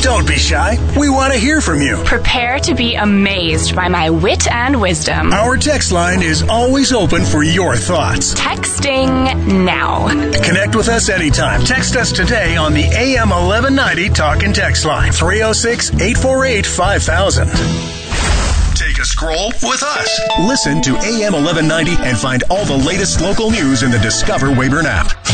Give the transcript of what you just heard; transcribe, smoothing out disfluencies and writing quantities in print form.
Don't be shy. We want to hear from you. Prepare to be amazed by my wit and wisdom. Our text line is always open for your thoughts. Texting now. Connect with us anytime. Text us today on the AM 1190 Talk and Text line. 306-848-5000. Take a scroll with us. Listen to AM 1190 and find all the latest local news in the Discover Weyburn app.